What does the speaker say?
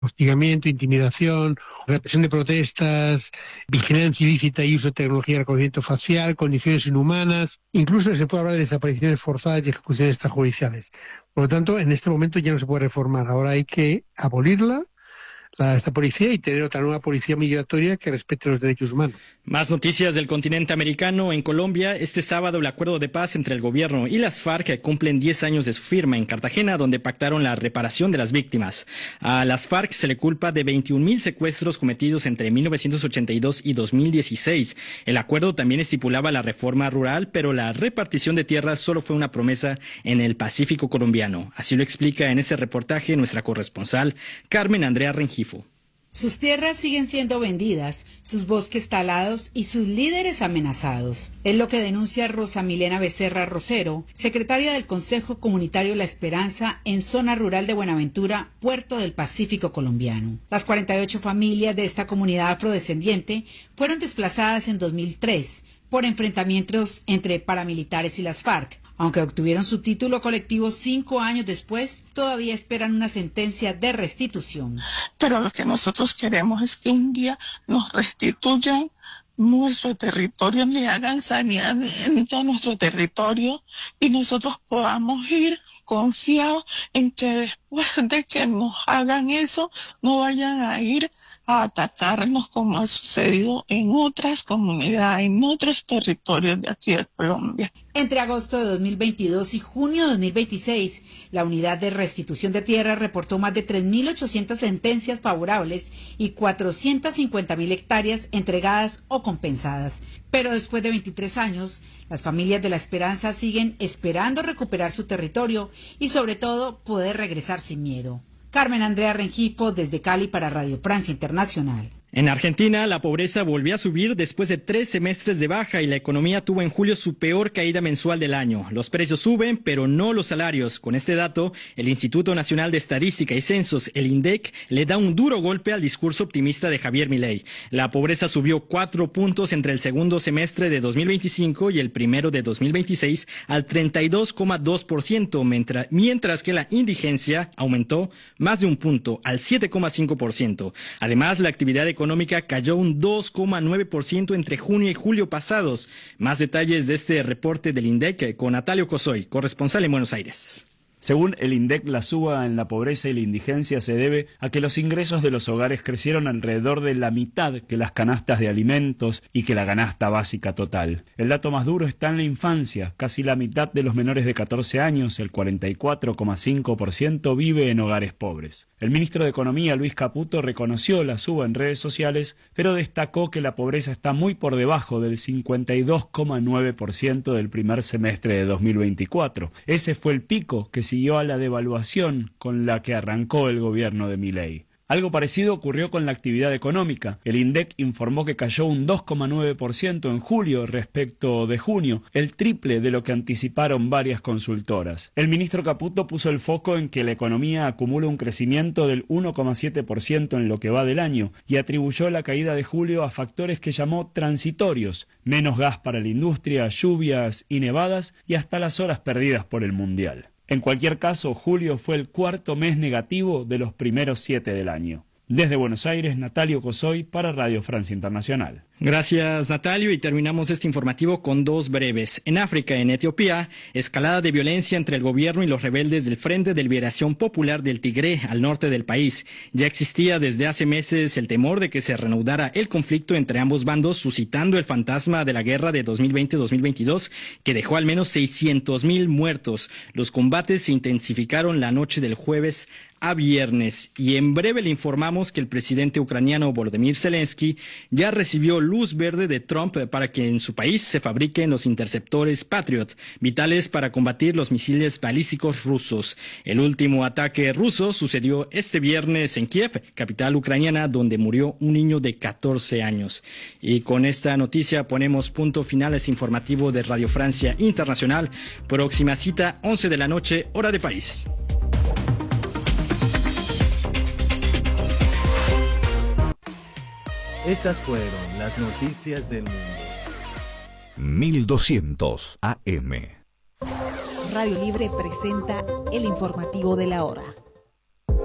hostigamiento, intimidación, represión de protestas, vigilancia ilícita y uso de tecnología de reconocimiento facial, condiciones inhumanas, incluso se puede hablar de desapariciones forzadas y ejecuciones extrajudiciales. Por lo tanto, en este momento ya no se puede reformar, ahora hay que abolirla, esta policía, y tener otra nueva policía migratoria que respete los derechos humanos. Más noticias del continente americano. En Colombia, este sábado el acuerdo de paz entre el gobierno y las FARC cumplen 10 años de su firma en Cartagena, donde pactaron la reparación de las víctimas. A las FARC se le culpa de 21.000 secuestros cometidos entre 1982 y 2016. El acuerdo también estipulaba la reforma rural, pero la repartición de tierras solo fue una promesa en el Pacífico colombiano. Así lo explica en este reportaje nuestra corresponsal Carmen Andrea Rengifo. Sus tierras siguen siendo vendidas, sus bosques talados y sus líderes amenazados. Es lo que denuncia Rosa Milena Becerra Rosero, secretaria del Consejo Comunitario La Esperanza en zona rural de Buenaventura, Puerto del Pacífico colombiano. Las 48 familias de esta comunidad afrodescendiente fueron desplazadas en 2003 por enfrentamientos entre paramilitares y las FARC. Aunque obtuvieron su título colectivo 5 años después, todavía esperan una sentencia de restitución. Pero lo que nosotros queremos es que un día nos restituyan nuestro territorio, ni hagan saneamiento a nuestro territorio y nosotros podamos ir confiados en que después de que nos hagan eso, no vayan a ir a atacarnos como ha sucedido en otras comunidades, en otros territorios de aquí de Colombia. Entre agosto de 2022 y junio de 2026, la Unidad de Restitución de Tierra reportó más de 3.800 sentencias favorables y 450.000 hectáreas entregadas o compensadas. Pero después de 23 años, las familias de La Esperanza siguen esperando recuperar su territorio y sobre todo poder regresar sin miedo. Carmen Andrea Rengifo desde Cali para Radio Francia Internacional. En Argentina, la pobreza volvió a subir después de 3 semestres de baja y la economía tuvo en julio su peor caída mensual del año. Los precios suben, pero no los salarios. Con este dato, el Instituto Nacional de Estadística y Censos, el INDEC, le da un duro golpe al discurso optimista de Javier Milei. La pobreza subió 4 puntos entre el segundo semestre de 2025 y el primero de 2026 al 32,2%, mientras que la indigencia aumentó más de un punto al 7,5%. Además, la actividad económica cayó un 2,9% entre junio y julio pasados. Más detalles de este reporte del INDEC con Natalio Cosoy, corresponsal en Buenos Aires. Según el INDEC, la suba en la pobreza y la indigencia se debe a que los ingresos de los hogares crecieron alrededor de la mitad que las canastas de alimentos y que la canasta básica total. El dato más duro está en la infancia. Casi la mitad de los menores de 14 años, el 44,5%, vive en hogares pobres. El ministro de Economía, Luis Caputo, reconoció la suba en redes sociales, pero destacó que la pobreza está muy por debajo del 52,9% del primer semestre de 2024. Ese fue el pico que siguió a la devaluación con la que arrancó el gobierno de Milei. Algo parecido ocurrió con la actividad económica. El INDEC informó que cayó un 2,9% en julio respecto de junio, el triple de lo que anticiparon varias consultoras. El ministro Caputo puso el foco en que la economía acumula un crecimiento del 1,7% en lo que va del año y atribuyó la caída de julio a factores que llamó transitorios: menos gas para la industria, lluvias y nevadas y hasta las horas perdidas por el Mundial. En cualquier caso, julio fue el cuarto mes negativo de los primeros 7 del año. Desde Buenos Aires, Natalio Cosoy para Radio Francia Internacional. Gracias, Natalio, y terminamos este informativo con 2 breves. En África, en Etiopía, escalada de violencia entre el gobierno y los rebeldes del Frente de Liberación Popular del Tigré al norte del país. Ya existía desde hace meses el temor de que se reanudara el conflicto entre ambos bandos, suscitando el fantasma de la guerra de 2020-2022, que dejó al menos 600.000 muertos. Los combates se intensificaron la noche del jueves a viernes. Y en breve le informamos que el presidente ucraniano Volodymyr Zelensky ya recibió luz verde de Trump para que en su país se fabriquen los interceptores Patriot, vitales para combatir los misiles balísticos rusos. El último ataque ruso sucedió este viernes en Kiev, capital ucraniana, donde murió un niño de 14 años. Y con esta noticia ponemos punto final a este informativo de Radio Francia Internacional. Próxima cita, 11 de la noche, hora de París. Estas fueron las noticias del mundo. 1200 AM. Radio Libre presenta el informativo de la hora.